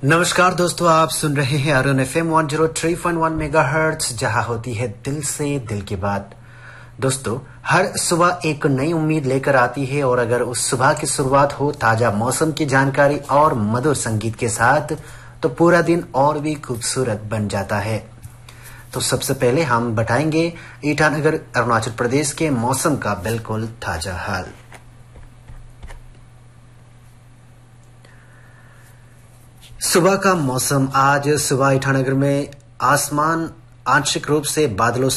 नमस्कार दोस्तों, आप सुन रहे हैं अरुण FM 103.1 मेगाहर्ट्ज, जहां होती है दिल से दिल की बात। दोस्तों, हर सुबह एक नई उम्मीद लेकर आती है और अगर उस सुबह की शुरुआत हो ताजा मौसम की जानकारी और मधुर संगीत के साथ, तो पूरा दिन और भी खूबसूरत बन जाता है। तो सबसे पहले हम बताएंगे ईटानगर अरुणाचल प्रदेश के मौसम का बिल्कुल ताजा हाल। सुबह का मौसम। आज सुबह ईटानगर में आसमान आंशिक रूप से बादलों